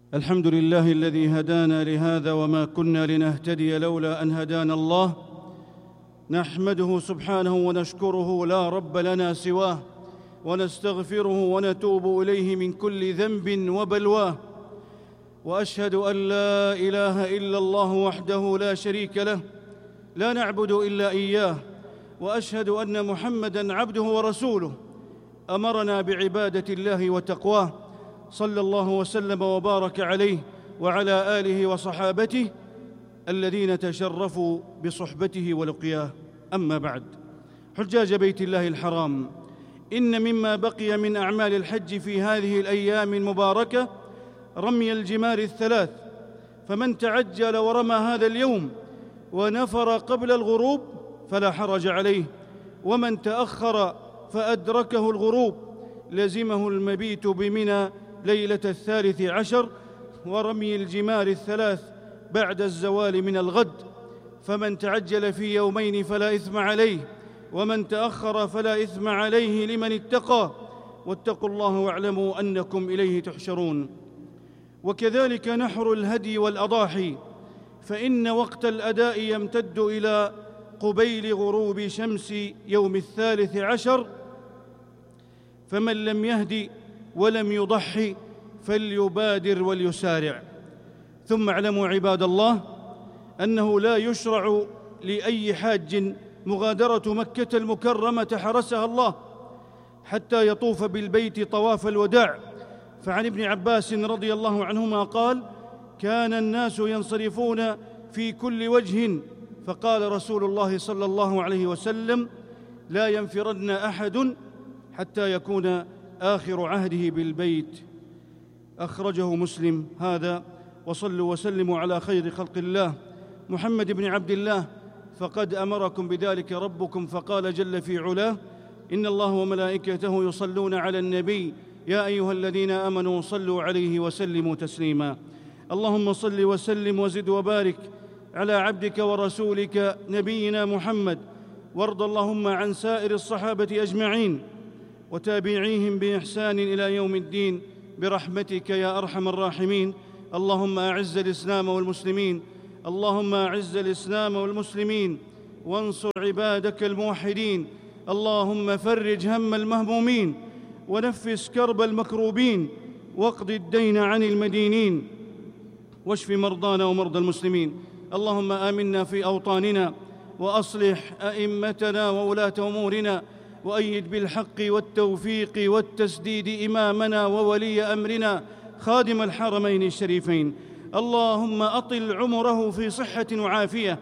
الحمد لله الذي هدانا لهذا وما كنا لنهتدي لولا أن هدانا الله. نحمده سبحانه ونشكره، لا رب لنا سواه، ونستغفره ونتوب إليه من كل ذنب وبلواه. وأشهد أن لا إله إلا الله وحده لا شريك له، لا نعبد إلا إياه. وأشهد أن محمدًا عبده ورسوله، أمرنا بعبادة الله وتقواه، صلى الله وسلم وبارك عليه وعلى آله وصحابته الذين تشرفوا بصحبته ولقياه. أما بعد، حجاج بيت الله الحرام، إن مما بقي من أعمال الحج في هذه الأيام المباركة رمي الجمار الثلاث، فمن تعجل ورمى هذا اليوم ونفر قبل الغروب فلا حرج عليه، ومن تأخر فأدركه الغروب لزمه المبيت بمنى ليلة 13 ورمي الجمار الثلاث بعد الزوال من الغد. فمن تعجل في يومين فلا إثم عليه، ومن تأخر فلا إثم عليه لمن اتقى، واتقوا الله واعلموا أنكم إليه تحشرون. وكذلك نحر الهدي والأضاحي، فإن وقت الأداء يمتد إلى قبيل غروب شمس يوم 13، فمن لم يهدي ولم يضحي فليبادر وليسارع. ثم اعلموا عباد الله أنه لا يشرع لأي حاج مغادرة مكة المكرمة حرسها الله حتى يطوف بالبيت طواف الوداع. فعن ابن عباس رضي الله عنهما قال: كان الناس ينصرفون في كل وجه، فقال رسول الله صلى الله عليه وسلم: لا ينفرن أحد حتى يكون آخر عهده بالبيت. أخرجه مسلم هذا. وصلوا وسلموا على خير خلق الله محمد بن عبد الله، فقد أمركم بذلك ربكم، فقال جل في علاه: إن الله وملائكته يصلون على النبي يا أيها الذين آمنوا صلوا عليه وسلموا تسليما. اللهم صل وسلم وزد وبارك على عبدك ورسولك نبينا محمد، وارض اللهم عن سائر الصحابة أجمعين وتابعيهم بإحسان إلى يوم الدين برحمتك يا أرحم الراحمين. اللهم أعز الإسلام والمسلمين، اللهم أعز الإسلام والمسلمين، وانصر عبادك الموحدين. اللهم فرج هم المهمومين، ونفس كرب المكروبين، واقض الدين عن المدينين، واشف مرضانا ومرضى المسلمين. اللهم آمنا في أوطاننا، وأصلح أئمتنا وولاة أمورنا، وأيد بالحق والتوفيق والتسديد إمامنا وولي أمرنا خادم الحرمين الشريفين. اللهم أطل عمره في صحة وعافية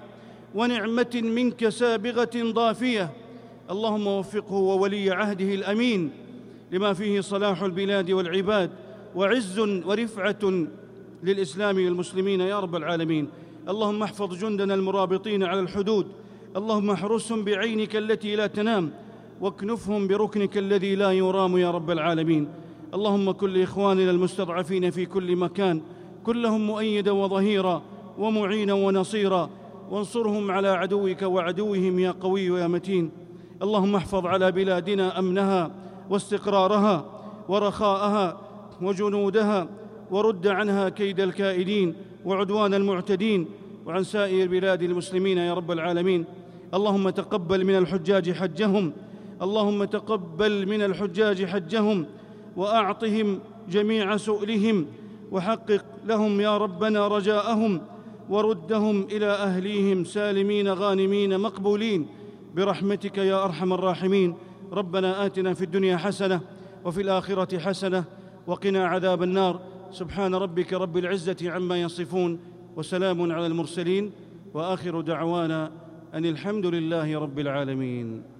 ونعمة منك سابغة ضافية. اللهم وفقه وولي عهده الأمين لما فيه صلاح البلاد والعباد وعز ورفعة للإسلام والمسلمين يا رب العالمين. اللهم احفظ جندنا المرابطين على الحدود، اللهم احرسهم بعينك التي لا تنام، واكنفهم بركنك الذي لا يرام يا رب العالمين. اللهم كن لإخواننا المستضعفين في كل مكان، كن لهم مؤيدا وظهيرا ومعينا ونصيرا، وانصرهم على عدوك وعدوهم يا قوي يا متين. اللهم احفظ على بلادنا أمنها واستقرارها ورخاءها وجنودها، ورد عنها كيد الكائدين وعدوان المعتدين، وعن سائر بلاد المسلمين يا رب العالمين. اللهم تقبل من الحجاج حجهم، اللهم تقبل من الحجاج حجهم، وأعطهم جميع سؤلهم، وحقق لهم يا ربنا رجاءهم، وردهم إلى أهليهم سالمين غانمين مقبولين برحمتك يا أرحم الراحمين. ربنا آتنا في الدنيا حسنة وفي الآخرة حسنة وقنا عذاب النار. سبحان ربك رب العزة عما يصفون، وسلام على المرسلين، وآخر دعوانا أن الحمد لله رب العالمين.